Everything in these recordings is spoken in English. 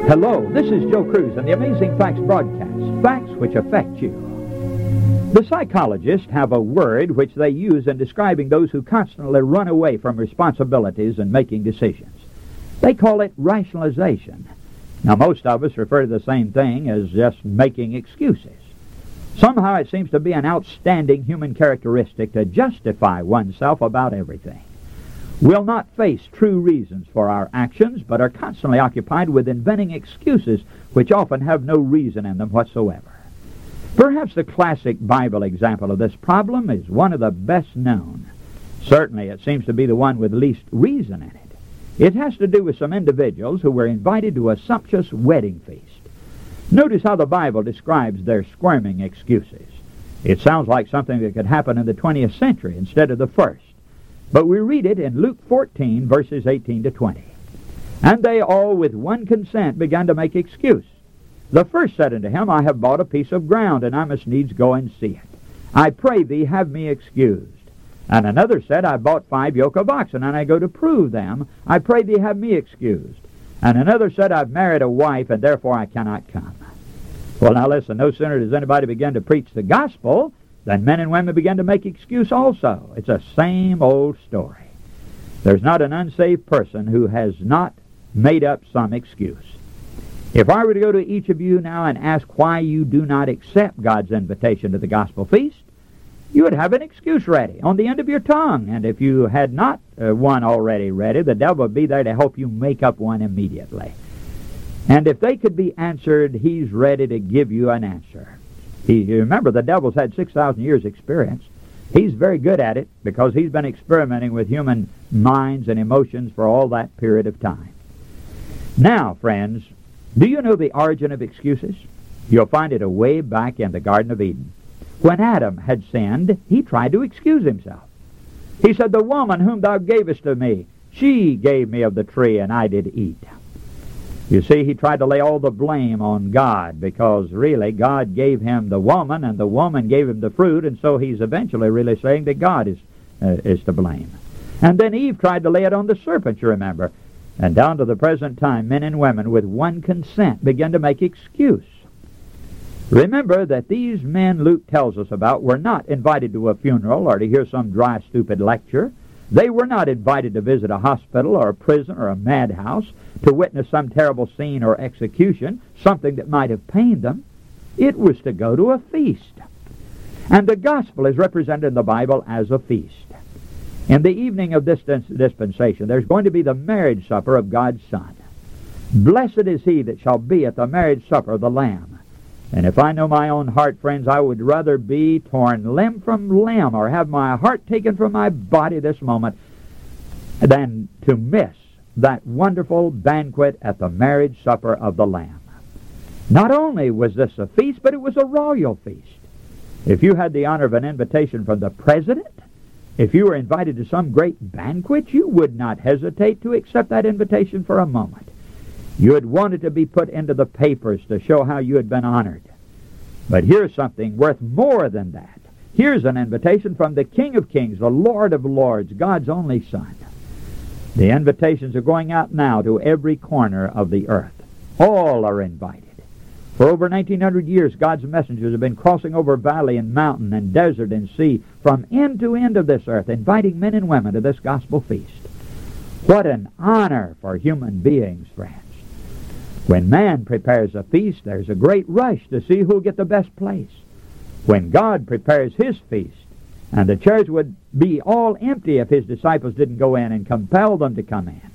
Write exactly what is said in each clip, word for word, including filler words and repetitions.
Hello, this is Joe Cruz and the Amazing Facts broadcast, facts which affect you. The psychologists have a word which they use in describing those who constantly run away from responsibilities and making decisions. They call it rationalization. Now, most of us refer to the same thing as just making excuses. Somehow it seems to be an outstanding human characteristic to justify oneself about everything. We'll not face true reasons for our actions, but are constantly occupied with inventing excuses which often have no reason in them whatsoever. Perhaps the classic Bible example of this problem is one of the best known. Certainly it seems to be the one with least reason in it. It has to do with some individuals who were invited to a sumptuous wedding feast. Notice how the Bible describes their squirming excuses. It sounds like something that could happen in the twentieth century instead of the first. But we read it in Luke fourteen, verses eighteen to twenty. And they all with one consent began to make excuse. The first said unto him, I have bought a piece of ground, and I must needs go and see it. I pray thee, have me excused. And another said, I bought five yoke of oxen, and I go to prove them. I pray thee, have me excused. And another said, I've married a wife, and therefore I cannot come. Well, now listen, no sooner does anybody begin to preach the gospel than men and women begin to make excuse also. It's the same old story. There's not an unsaved person who has not made up some excuse. If I were to go to each of you now and ask why you do not accept God's invitation to the gospel feast, you would have an excuse ready on the end of your tongue. And if you had not uh, one already ready, the devil would be there to help you make up one immediately. And if they could be answered, he's ready to give you an answer. He, you remember, the devil's had six thousand years experience. He's very good at it because he's been experimenting with human minds and emotions for all that period of time. Now, friends, do you know the origin of excuses? You'll find it away back in the Garden of Eden. When Adam had sinned, he tried to excuse himself. He said, the woman whom thou gavest to me, she gave me of the tree, and I did eat. You see, he tried to lay all the blame on God because really God gave him the woman and the woman gave him the fruit, and so he's eventually really saying that God is, uh, is to blame. And then Eve tried to lay it on the serpent, you remember. And down to the present time, men and women with one consent begin to make excuse. Remember that these men Luke tells us about were not invited to a funeral or to hear some dry, stupid lecture. They were not invited to visit a hospital or a prison or a madhouse to witness some terrible scene or execution, something that might have pained them. It was to go to a feast. And the gospel is represented in the Bible as a feast. In the evening of this dispensation, there's going to be the marriage supper of God's Son. Blessed is he that shall be at the marriage supper of the Lamb. And if I know my own heart, friends, I would rather be torn limb from limb or have my heart taken from my body this moment than to miss that wonderful banquet at the marriage supper of the Lamb. Not only was this a feast, but it was a royal feast. If you had the honor of an invitation from the president, if you were invited to some great banquet, you would not hesitate to accept that invitation for a moment. You would want it to be put into the papers to show how you had been honored. But here's something worth more than that. Here's an invitation from the King of Kings, the Lord of Lords, God's only Son. The invitations are going out now to every corner of the earth. All are invited. For over nineteen hundred years, God's messengers have been crossing over valley and mountain and desert and sea from end to end of this earth, inviting men and women to this gospel feast. What an honor for human beings, friends. When man prepares a feast, there's a great rush to see who'll get the best place. When God prepares his feast, and the church would be all empty if his disciples didn't go in and compel them to come in.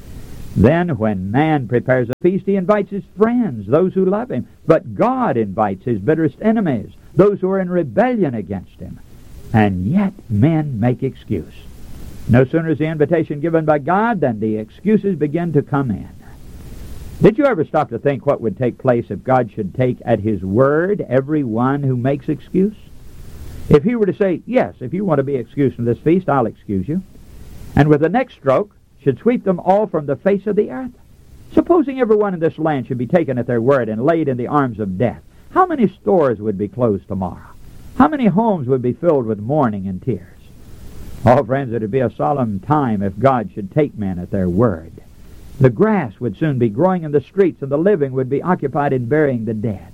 Then when man prepares a feast, he invites his friends, those who love him. But God invites his bitterest enemies, those who are in rebellion against him. And yet men make excuse. No sooner is the invitation given by God than the excuses begin to come in. Did you ever stop to think what would take place if God should take at his word every one who makes excuse? If he were to say, yes, if you want to be excused from this feast, I'll excuse you, and with the next stroke should sweep them all from the face of the earth. Supposing everyone in this land should be taken at their word and laid in the arms of death, how many stores would be closed tomorrow? How many homes would be filled with mourning and tears? Oh, friends, it would be a solemn time if God should take men at their word. The grass would soon be growing in the streets, and the living would be occupied in burying the dead.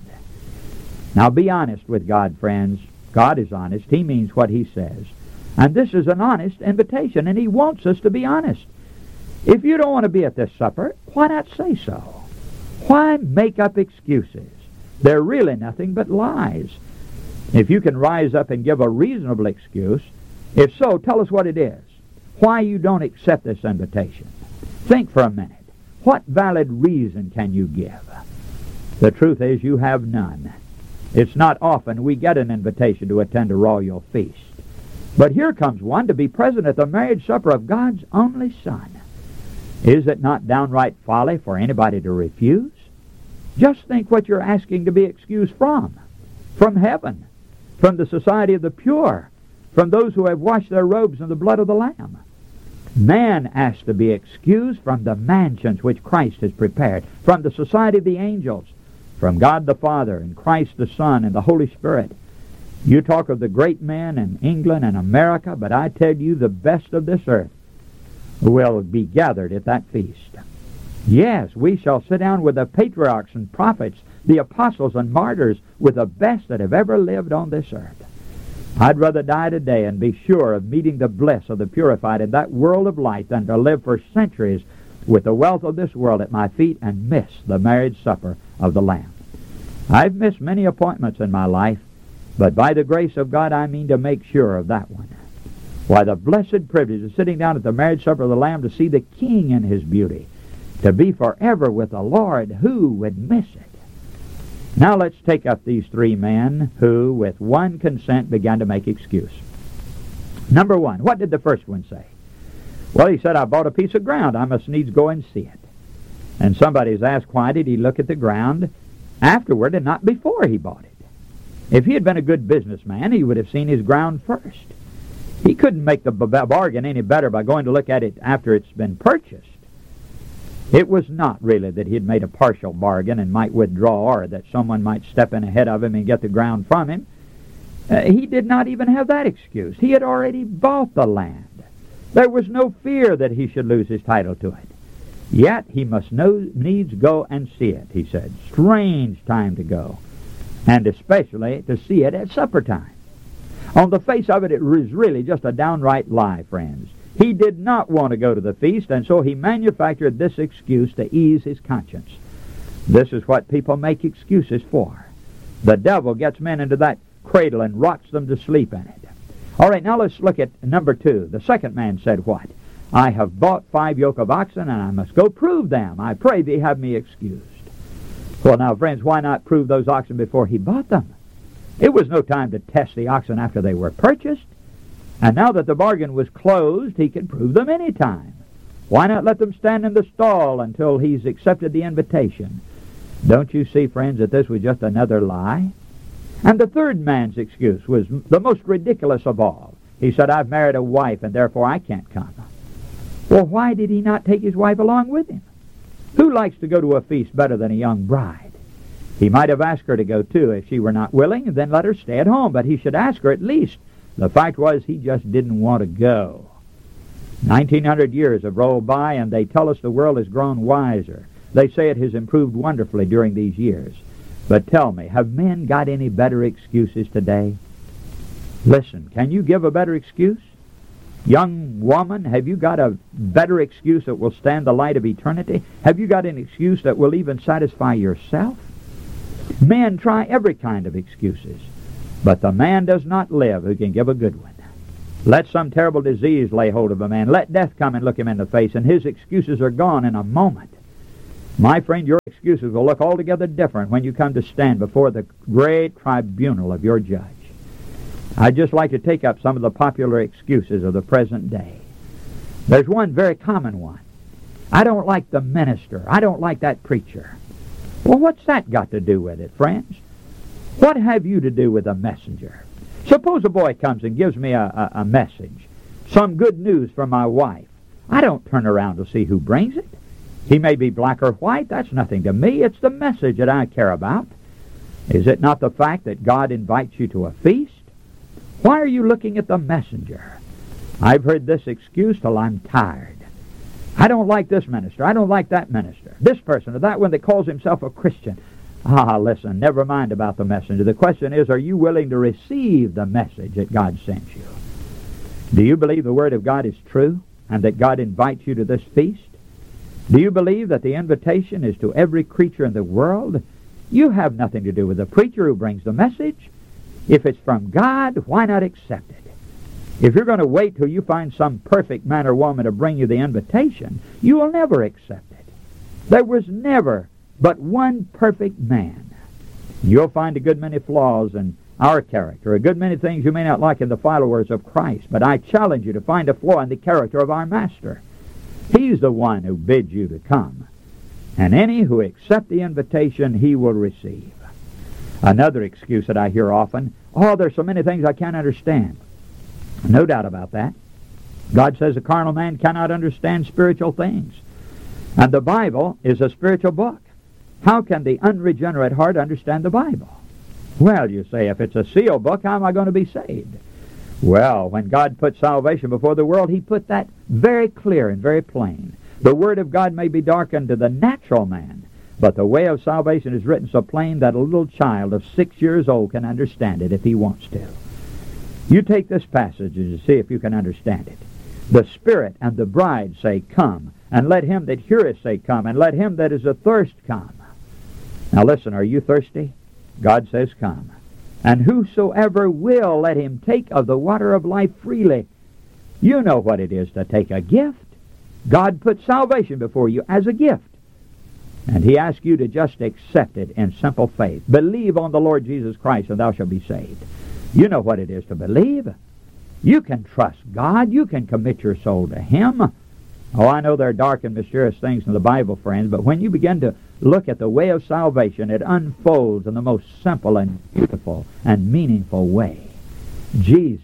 Now be honest with God, friends. God is honest. He means what He says. And this is an honest invitation, and He wants us to be honest. If you don't want to be at this supper, why not say so? Why make up excuses? They're really nothing but lies. If you can rise up and give a reasonable excuse, if so, tell us what it is. Why you don't accept this invitation. Think for a minute. What valid reason can you give? The truth is you have none. It's not often we get an invitation to attend a royal feast. But here comes one to be present at the marriage supper of God's only Son. Is it not downright folly for anybody to refuse? Just think what you're asking to be excused from. From heaven. From the society of the pure. From those who have washed their robes in the blood of the Lamb. Man asked to be excused from the mansions which Christ has prepared. From the society of the angels. From God the Father and Christ the Son and the Holy Spirit. You talk of the great men in England and America, but I tell you the best of this earth will be gathered at that feast. Yes, we shall sit down with the patriarchs and prophets, the apostles and martyrs, with the best that have ever lived on this earth. I'd rather die today and be sure of meeting the bliss of the purified in that world of light than to live for centuries with the wealth of this world at my feet and miss the marriage supper of the Lamb. I've missed many appointments in my life, but by the grace of God I mean to make sure of that one. Why, the blessed privilege of sitting down at the marriage supper of the Lamb to see the King in His beauty, to be forever with the Lord, who would miss it? Now let's take up these three men who, with one consent, began to make excuse. Number one, what did the first one say? Well, he said, I bought a piece of ground. I must needs go and see it. And somebody's asked, why did he look at the ground afterward and not before he bought it? If he had been a good businessman, he would have seen his ground first. He couldn't make the bargain any better by going to look at it after it's been purchased. It was not really that he had made a partial bargain and might withdraw, or that someone might step in ahead of him and get the ground from him. Uh, he did not even have that excuse. He had already bought the land. There was no fear that he should lose his title to it. Yet he must no needs go and see it, he said. Strange time to go, and especially to see it at supper time. On the face of it, it was really just a downright lie, friends. He did not want to go to the feast, and so he manufactured this excuse to ease his conscience. This is what people make excuses for. The devil gets men into that cradle and rocks them to sleep in it. All right, now let's look at number two. The second man said what? I have bought five yoke of oxen, and I must go prove them. I pray thee have me excused. Well, now, friends, why not prove those oxen before he bought them? It was no time to test the oxen after they were purchased. And now that the bargain was closed, he could prove them any time. Why not let them stand in the stall until he's accepted the invitation? Don't you see, friends, that this was just another lie? And the third man's excuse was the most ridiculous of all. He said, I've married a wife, and therefore I can't come. Well, why did he not take his wife along with him? Who likes to go to a feast better than a young bride? He might have asked her to go too. If she were not willing, then let her stay at home, but he should ask her at least. The fact was, he just didn't want to go. Nineteen hundred years have rolled by, and they tell us the world has grown wiser. They say it has improved wonderfully during these years. But tell me, have men got any better excuses today? Listen, can you give a better excuse? Young woman, have you got a better excuse that will stand the light of eternity? Have you got an excuse that will even satisfy yourself? Men try every kind of excuses, but the man does not live who can give a good one. Let some terrible disease lay hold of a man. Let death come and look him in the face, and his excuses are gone in a moment. My friend, your excuses will look altogether different when you come to stand before the great tribunal of your judge. I'd just like to take up some of the popular excuses of the present day. There's one very common one. I don't like the minister. I don't like that preacher. Well, what's that got to do with it, friends? What have you to do with a messenger? Suppose a boy comes and gives me a, a, a message, some good news from my wife. I don't turn around to see who brings it. He may be black or white. That's nothing to me. It's the message that I care about. Is it not the fact that God invites you to a feast? Why are you looking at the messenger? I've heard this excuse till I'm tired. I don't like this minister. I don't like that minister. This person or that one that calls himself a Christian. Ah, listen, never mind about the messenger. The question is, are you willing to receive the message that God sends you? Do you believe the Word of God is true and that God invites you to this feast? Do you believe that the invitation is to every creature in the world? You have nothing to do with the preacher who brings the message. If it's from God, why not accept it? If you're going to wait till you find some perfect man or woman to bring you the invitation, you will never accept it. There was never but one perfect man. You'll find a good many flaws in our character, a good many things you may not like in the followers of Christ, but I challenge you to find a flaw in the character of our Master. He's the one who bids you to come, and any who accept the invitation he will receive. Another excuse that I hear often, oh, there's so many things I can't understand. No doubt about that. God says a carnal man cannot understand spiritual things. And the Bible is a spiritual book. How can the unregenerate heart understand the Bible? Well, you say, if it's a sealed book, how am I going to be saved? Well, when God put salvation before the world, he put that very clear and very plain. The Word of God may be darkened to the natural man, but the way of salvation is written so plain that a little child of six years old can understand it if he wants to. You take this passage and see if you can understand it. The Spirit and the bride say, come, and let him that heareth say, come, and let him that is athirst come. Now listen, are you thirsty? God says, come. And whosoever will, let him take of the water of life freely. You know what it is to take a gift. God put salvation before you as a gift. And he asks you to just accept it in simple faith. Believe on the Lord Jesus Christ, and thou shalt be saved. You know what it is to believe. You can trust God. You can commit your soul to him. Oh, I know there are dark and mysterious things in the Bible, friends, but when you begin to look at the way of salvation, it unfolds in the most simple and beautiful and meaningful way. Jesus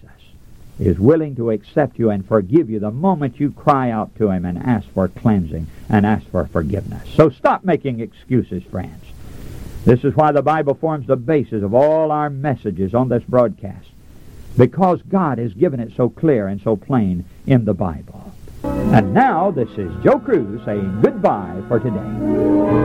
is willing to accept you and forgive you the moment you cry out to him and ask for cleansing and ask for forgiveness. So stop making excuses, friends. This is why the Bible forms the basis of all our messages on this broadcast, because God has given it so clear and so plain in the Bible. And now, this is Joe Cruz saying goodbye for today.